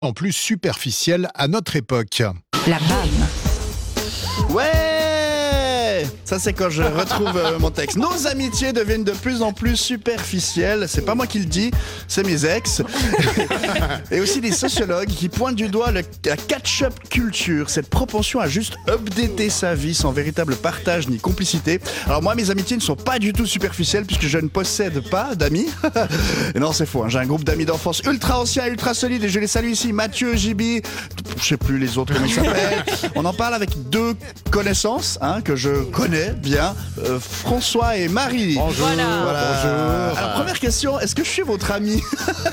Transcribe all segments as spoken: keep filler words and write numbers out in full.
en plus superficielle à notre époque. La B A M. Ouais, ça c'est quand je retrouve euh, mon texte. Nos amitiés deviennent de plus en plus superficielles. C'est pas moi qui le dis, c'est mes ex. Et aussi des sociologues qui pointent du doigt le, la catch-up culture, cette propension à juste updater sa vie sans véritable partage ni complicité. Alors moi, mes amitiés ne sont pas du tout superficielles puisque je ne possède pas d'amis. Et non, c'est faux, hein. J'ai un groupe d'amis d'enfance ultra anciens, ultra solides et je les salue ici. Mathieu, J B, je sais plus les autres comment ils s'appellent. On en parle avec deux connaissances hein, que je connais bien, euh, François et Marie. Bonjour. Voilà. Voilà. Bonjour. Alors première question, est-ce que je suis votre ami?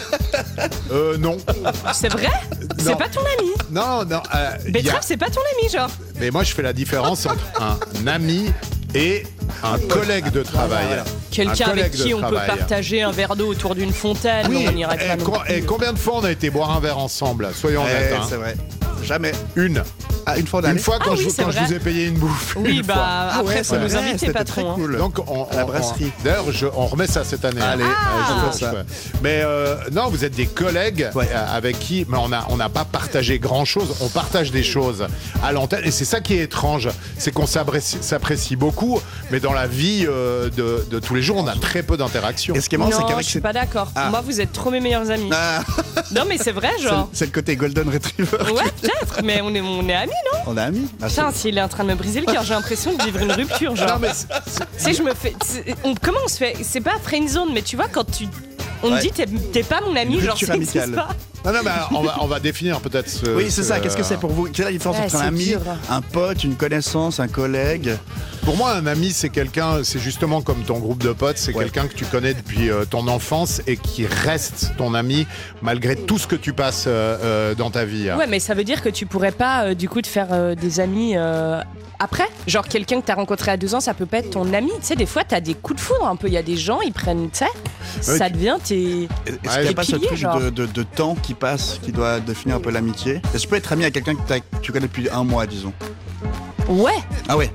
Euh, non. C'est vrai? Non. C'est pas ton ami. Non, non. euh, y a- Betrave, c'est pas ton ami, genre. Mais moi, je fais la différence entre un ami et un collègue de travail. Quelqu'un Un avec collègue qui de on peut travail. partager un verre d'eau autour d'une fontaine. Oui, on n'irait et, pas non co- plus. et combien de fois on a été boire un verre ensemble? Soyons honnêtes. Eh, hein. c'est vrai. Jamais. Une. Ah, une fois Une d'année. fois quand, Ah je, oui, vous- c'est quand je vrai. vous ai payé une bouffe. Oui, une bah fois. Ah après, ouais, faut c'est nous vrai, inviter, c'était patron. très hein. cool. Donc on, À la on- brasserie. on- D'ailleurs, je- on remet ça cette année. Allez, hein. je Ah, fais ça. ouais. Mais euh, non, vous êtes des collègues Ouais. euh, avec qui, mais on n'a on n'a pas partagé grand chose. On partage des choses à l'antenne, et c'est ça qui est étrange, c'est qu'on s'apprécie s'apprécie beaucoup, mais dans la vie euh, de, de tous les jours, on a très peu d'interactions. Et ce qui est marrant, c'est Non, qu'avec je suis cette- pas d'accord. Ah. Moi, vous êtes trop mes meilleurs amis. Ah, Non, mais c'est vrai, c'est le- genre. c'est le côté Golden Retriever. Ouais, peut-être, mais on est, on est amis, non? On est amis. Ah, Putain, s'il est en train de me briser le cœur, j'ai l'impression de vivre une rupture, genre. Non, mais c'est- c'est- Tu sais, je me fais. c'est- on- comment on se fait? C'est pas friendzone, mais tu vois, quand tu. On Ouais. me dit, t'es t'es pas mon ami, Une genre, rupture ça existe amicale. pas. non, non, mais on va, on va définir peut-être ce. Oui, c'est ce- ça. Qu'est-ce que c'est pour vous? Quelle est la différence Ouais, entre un c'est ami, dur. un pote, une connaissance, un collègue? Pour moi, un ami, c'est quelqu'un, c'est justement comme ton groupe de potes, c'est Ouais. quelqu'un que tu connais depuis euh, ton enfance et qui reste ton ami malgré tout ce que tu passes euh, euh, dans ta vie. Ouais, mais ça veut dire que tu pourrais pas, euh, du coup, te faire euh, des amis euh, après? Genre, quelqu'un que t'as rencontré à deux ans, ça peut pas être ton ami. Tu sais, des fois, t'as des coups de foudre un peu. Il y a des gens, ils prennent, tu sais, Ouais, ça tu- devient tes. Est-ce Ouais, qu'il n'y a les pas ce piliers, truc genre. de, de- de temps qui passe, qui doit définir un peu l'amitié? Est-ce que tu peux être ami avec quelqu'un que t'as- que tu connais depuis un mois, disons? Ouais, Ah ouais.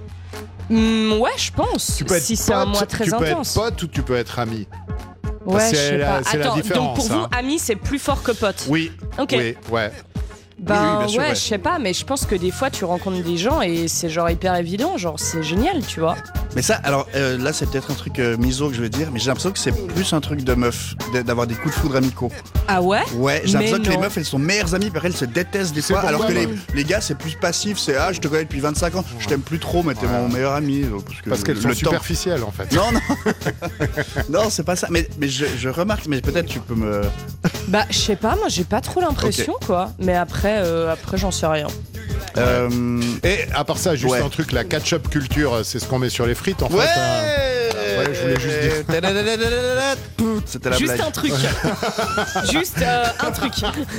Hmm, ouais, je pense. Tu peux être si c'est un pote, mois très tu peux intense. être pote ou tu peux être ami. Ouais, je c'est sais la- pas. c'est la Attends, donc différence, pour vous, hein. ami, c'est plus fort que pote. Oui. Ok. Oui, ouais. Ben Oui, oui, bien sûr, ouais, ouais. je sais pas, mais je pense que des fois tu rencontres des gens et c'est genre hyper évident, genre c'est génial, tu vois. Mais ça, alors euh, là, c'est peut-être un truc euh, miso que je veux dire, mais j'ai l'impression que c'est plus un truc de meuf, de- d'avoir des coups de foudre amicaux. Ah ouais? Ouais, j'ai Mais l'impression que les non. meufs, elles sont meilleures amies, puis elles se détestent des C'est fois, alors que pourquoi, les, moi les gars, c'est plus passif, c'est ah, je te connais depuis vingt-cinq ans, je t'aime plus trop, mais t'es Ouais. mon meilleur ami. euh, Parce, que Parce qu'elles le sont temps- superficielles en fait. Non, non, non, c'est pas ça. Mais, mais je, je remarque, mais peut-être tu peux me. Bah je sais pas, moi j'ai pas trop l'impression quoi. Mais après, euh, après j'en sais rien. Euh, Et à part ça, juste Ouais. un truc, la ketchup culture, c'est ce qu'on met sur les frites en Ouais. fait. hein. Ouais, je voulais juste dire. dire. C'était la Juste blague. un truc. Juste euh, un truc.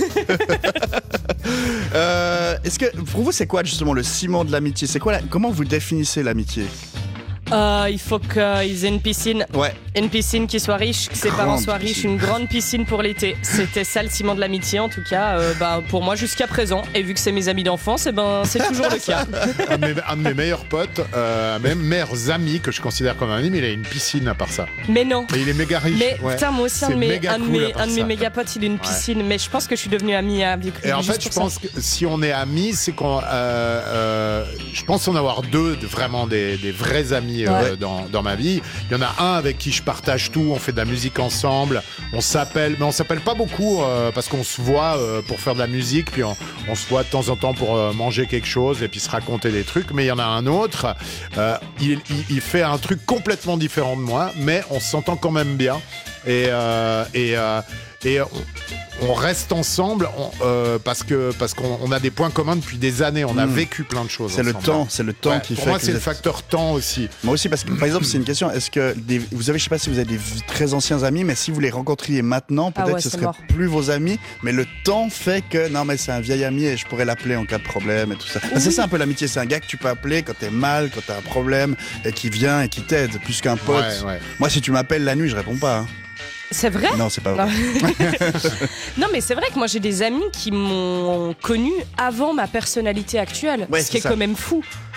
Euh, Est-ce que pour vous, c'est quoi justement le ciment de l'amitié? C'est quoi la- Comment vous définissez l'amitié? Euh, il faut qu'ils aient une piscine. Ouais. Une piscine qui soit riche, que ses Grande parents soient riches, piscine. une grande piscine pour l'été. C'était ça le ciment de l'amitié en tout cas, euh, bah, pour moi jusqu'à présent. Et vu que c'est mes amis d'enfance, et ben c'est toujours le cas. Un de mes, un de mes meilleurs potes, euh, mes meilleurs amis que je considère comme un ami, mais il a une piscine à part ça. Mais non. Et il est méga riche. Mais ouais. putain, moi aussi, un C'est de mes, méga un de cool mes, à part un de mes ça. méga potes, il a une piscine. Mais je pense que je suis devenue amie avec lui. Et en juste fait, je pour ça. pense que si on est amis, c'est qu'on. euh, euh, je pense en avoir deux de vraiment des, des vrais amis euh, Ouais. dans, dans ma vie. Il y en a un avec qui je partage tout, on fait de la musique ensemble, on s'appelle, mais on s'appelle pas beaucoup euh, parce qu'on se voit euh, pour faire de la musique, puis on, on se voit de temps en temps pour euh, manger quelque chose et puis se raconter des trucs. Mais il y en a un autre, euh, il, il, il fait un truc complètement différent de moi, mais on s'entend quand même bien. Et, euh, et, euh, et on, on reste ensemble on, euh, parce que parce qu'on on a des points communs depuis des années. On a Mm. vécu plein de choses. C'est le ensemble. temps, c'est le temps Ouais, qui pour fait moi, que c'est vous le êtes- facteur temps aussi. Moi aussi, parce que par exemple, c'est une question. Est-ce que des- vous avez, je sais pas si vous avez des v- très anciens amis, mais si vous les rencontriez maintenant, Ah peut-être ouais, ce c'est serait mort. plus vos amis. Mais le temps fait que non, mais c'est un vieil ami et je pourrais l'appeler en cas de problème et tout ça. C'est ça un peu l'amitié. C'est un gars que tu peux appeler quand t'es mal, quand t'as un problème et qui vient et qui t'aide, plus qu'un pote. Ouais, ouais. Moi, si tu m'appelles la nuit, je réponds pas. hein. C'est vrai? Non, c'est pas vrai. Non. Non, mais c'est vrai que moi j'ai des amis qui m'ont connu avant ma personnalité actuelle, Ouais, ce qui est c'est ça. quand même fou.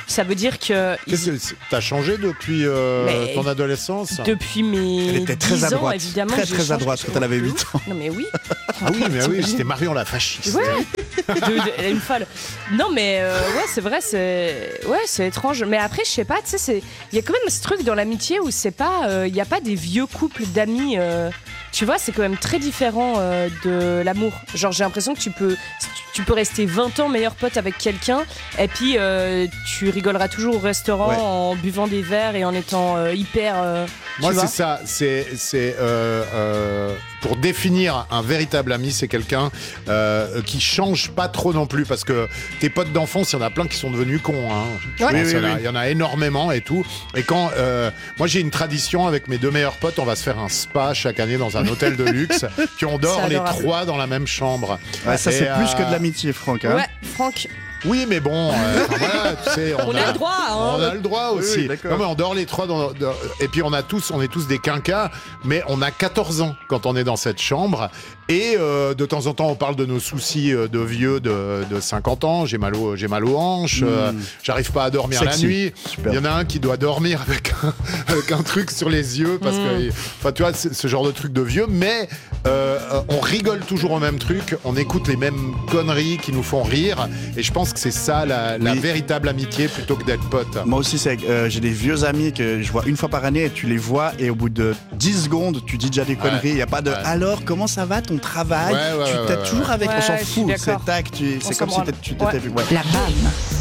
Ça veut dire que Qu'est-ce que t'as changé depuis euh, Mais- ton adolescence? depuis mes Elle était très dix à ans, droite. évidemment, Très, j'ai très à changé. droite quand elle avait De huit ouf. ans. Non mais oui. Ah oui, mais oui, c'était Marion la fasciste. Ouais. De- de- elle est une folle. Non mais euh, ouais, c'est vrai, c'est ouais, c'est étrange. Mais après, je sais pas, tu sais, c'est il y a quand même ce truc dans l'amitié où c'est pas, euh, il y a pas des vieux couples d'amis. euh, Tu vois, c'est quand même très différent euh, de l'amour. Genre, j'ai l'impression que tu peux, tu peux rester vingt ans meilleur pote avec quelqu'un, et puis euh, tu rigoleras toujours au restaurant Ouais. en buvant des verres et en étant euh, hyper. euh, Moi, tu c'est vois. ça. C'est, c'est euh, euh, pour définir un véritable ami, c'est quelqu'un euh, qui change pas trop non plus, parce que tes potes d'enfance, il y en a plein qui sont devenus cons. Hein. Je Ouais. pense, Oui, il, y en oui, a, oui. il y en a énormément et tout. Et quand euh, moi, j'ai une tradition avec mes deux meilleurs potes, on va se faire un spa chaque année dans un hôtel de luxe, puis on dort C'est les adorable. trois dans la même chambre. Ouais, ça, Et, c'est plus euh, que de l'amitié, Franck. Hein. Ouais, Franck, Oui, mais bon, euh, enfin, voilà, tu sais, on a le droit. Hein. On a le droit Oui, aussi. oui, d'accord. non mais on dort les trois dans, dans- et puis on a tous, on est tous des quinquas, mais on a quatorze ans quand on est dans cette chambre. Et euh, de temps en temps, on parle de nos soucis euh, de vieux de, de cinquante ans. J'ai mal, au, j'ai mal aux hanches, euh, j'arrive pas à dormir Sexy. la nuit. Super. Il y en a un qui doit dormir avec un, avec un truc sur les yeux parce que, enfin, tu vois, c'est ce genre de truc de vieux. Mais euh, on rigole toujours au même truc. On écoute les mêmes conneries qui nous font rire. Et je pense que c'est ça la, la Oui. véritable amitié plutôt que d'être pote. Moi aussi, c'est, euh, j'ai des vieux amis que je vois une fois par année et tu les vois et au bout de dix secondes, tu dis déjà des conneries. Il n'y a pas de Ouais. alors, comment ça va ton travail? Ouais, ouais, Tu ouais, t'aides ouais, toujours avec, ouais. on s'en Ouais, je suis fout. d'accord. C'est tac, tu- c'est s'en comme si branle. t'étais- tu t'étais Ouais. vu. Ouais. La B A M.